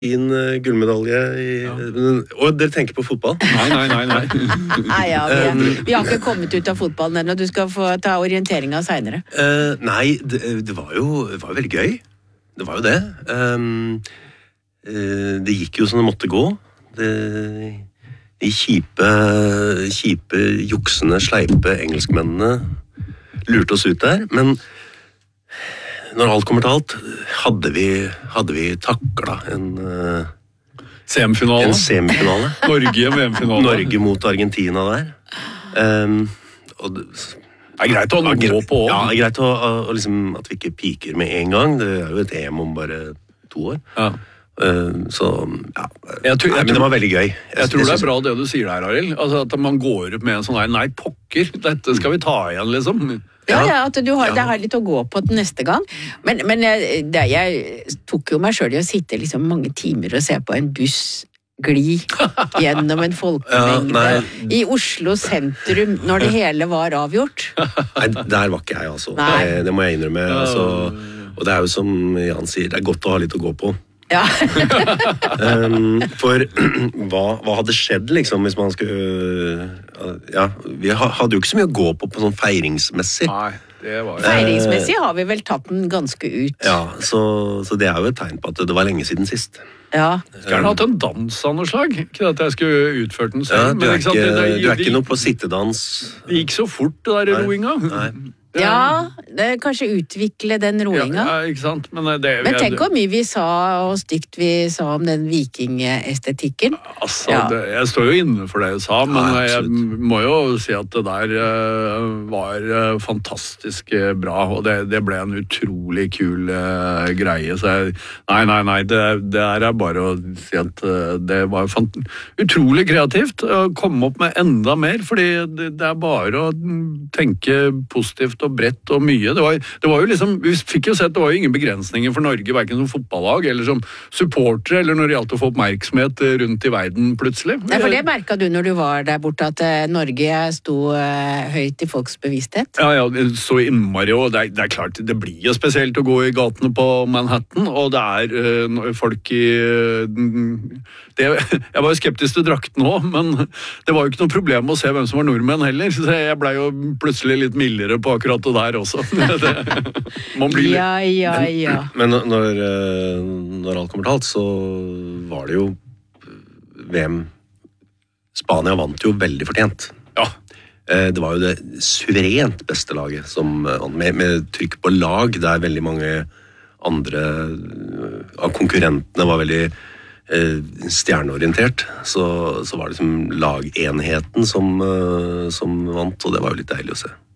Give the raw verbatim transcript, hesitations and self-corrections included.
fin uh, gullmedalje i, ja. Og dere tenker på fotball? Nei, nei, nei, nei. Nei ja, vi, er, vi har ikke kommet ut av fotballen ennå. Du skal få ta orienteringen senere. Uh, nei, det, det, var jo, det var jo veldig gøy. Det var jo det. Um, uh, det gikk jo som det måtte gå. Det, de kjipe, kjipe, juksende, sleipe engelskmennene lurte oss ut der, men når alt kommer til alt, hadde vi, hadde vi taklet en, uh, semifinale. en semifinale. Norge i V M-finale. Norge mot Argentina der. Um, og det, det er greit å ha gå på. Ja, det er greit å, å, liksom, at vi ikke piker med en gang. Det er jo et E M om bare to år. Ja. Uh, så, ja. Jeg tror, jeg nei, men det var veldig gøy. Jeg, jeg tror det er bra det du sier der, Arild. Altså, at man går opp med en sånn her, nei, pokker, dette skal vi ta igjen, liksom. Ja, ja, at du har, ja. Det har litt å gå på den neste gang. Men, men jeg, det, jeg tok jo meg selv i å sitte liksom mange timer og se på en buss gli gjennom en folkemengde ja, i Oslo sentrum når det hele var avgjort. Nei, der var ikke jeg, altså. Det, det må jeg innrømme. Altså, og det er jo som Jan sier, det er godt å ha litt å gå på. Ja. um, for hva, hva hadde skjedd liksom hvis man skulle uh, ja, vi hadde jo ikke så mye å gå på på sånn feiringsmessig. Nei, det var feiringsmessig har vi vel tatt den ganske ut. Ja, så, så det er jo et tegn på at det var lenge siden sist. Ja. Skal han hatt en dans av noe slag? Ikke at jeg skulle utført den selv. Ja, du, er men, ikke, ikke, det, det, du er ikke det, noe på sittedans. Det gikk så fort det der roinga. Nei. Ja, det er kanskje utvikle den roinga. Ja, ikke sant? Men, det, Men tenk hvor mye vi sa, og stygt vi sa om den vikingestetikken. Altså, ja. det, jeg står jo inne for det jeg sa, men ja, jeg må jo si at det der uh, var uh, fantastisk uh, bra, og det, det ble en utrolig kul uh, greie. Så jeg, nei, nei, nei, det, det er bare å si at uh, det var fant, utrolig kreativt å komme opp med enda mer, fordi det, det er bare å tenke positivt og bredt og mye. Det var, det var jo liksom, vi fikk jo sett, det var jo ingen begrensninger for Norge, hverken som fotballag eller som supportere, eller når det gjaldt å få oppmerksomhet rundt i verden plutselig. Nei, for det merket du når du var der borte, at uh, Norge sto uh, høyt i folks bevissthet. Ja, ja, så innmari, og det er, det er klart, det blir jo spesielt å gå i gatene på Manhattan, og det er uh, folk i uh, det, jeg var jo skeptisk til drakten også, men det var jo ikke noe problem å se hvem som var nordmenn heller, så jeg ble jo plutselig litt mildere på akkurat det der også. Det, man blir litt... Ja, ja, ja. Men, men når, når alt kommer til alt, så var det jo V M. Spania vant jo veldig fortjent. Ja. Det var jo det suverent beste laget, som, med, med trykk på lag, der veldig mange andre av konkurrentene var veldig stjerneorientert, så, så var det liksom lagenheten som, som vant, og det var jo litt deilig å se.